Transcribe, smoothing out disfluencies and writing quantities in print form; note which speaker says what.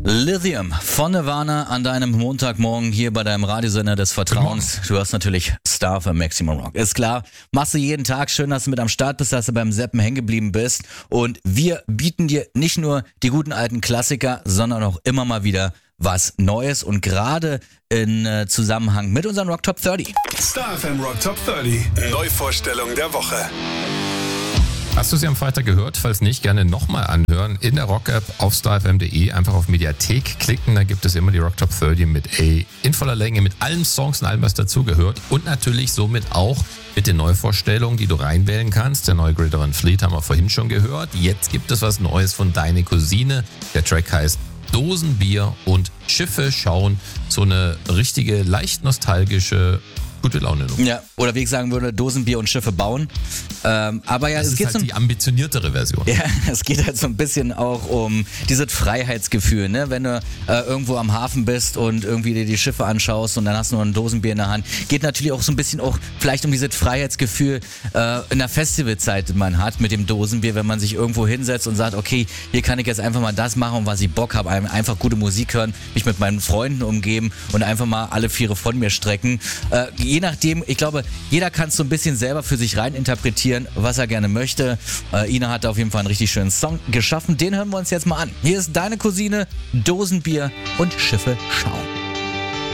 Speaker 1: Lithium von Nirvana an deinem Montagmorgen hier bei deinem Radiosender des Vertrauens. Du hast natürlich Star für Maximum Rock. Ist klar, machst du jeden Tag. Schön, dass du mit am Start bist, dass du beim Seppen hängen geblieben bist. Und wir bieten dir nicht nur die guten alten Klassiker, sondern auch immer mal wieder was Neues und gerade in Zusammenhang mit unseren Rock Top 30.
Speaker 2: Star FM Rock Top 30. Neuvorstellung der Woche.
Speaker 3: Hast du sie am Freitag gehört? Falls nicht, gerne nochmal anhören. In der Rock-App auf starfm.de einfach auf Mediathek klicken. Da gibt es immer die Rock Top 30 mit in voller Länge, mit allen Songs und allem, was dazugehört. Und natürlich somit auch mit den Neuvorstellungen, die du reinwählen kannst. Der neue Greta Van Fleet haben wir vorhin schon gehört. Jetzt gibt es was Neues von Deine Cousine. Der Track heißt Dosenbier und Schiffe schauen. So eine richtige, leicht nostalgische gute Laune.
Speaker 1: Ja, oder wie ich sagen würde, Dosenbier und Schiffe bauen. Aber ja,
Speaker 3: das
Speaker 1: es geht
Speaker 3: ist halt die ambitioniertere Version.
Speaker 1: Ja, es geht halt so ein bisschen auch um dieses Freiheitsgefühl, ne? Wenn du irgendwo am Hafen bist und irgendwie dir die Schiffe anschaust und dann hast du nur ein Dosenbier in der Hand. Geht natürlich auch so ein bisschen auch vielleicht um dieses Freiheitsgefühl in der Festivalzeit, die man hat mit dem Dosenbier, wenn man sich irgendwo hinsetzt und sagt, okay, hier kann ich jetzt einfach mal das machen, was ich Bock habe, einfach gute Musik hören, mich mit meinen Freunden umgeben und einfach mal alle Viere von mir strecken. Je nachdem, ich glaube, jeder kann es so ein bisschen selber für sich rein interpretieren, was er gerne möchte. Ina hat auf jeden Fall einen richtig schönen Song geschaffen. Den hören wir uns jetzt mal an. Hier ist Deine Cousine, Dosenbier und Schiffe schauen.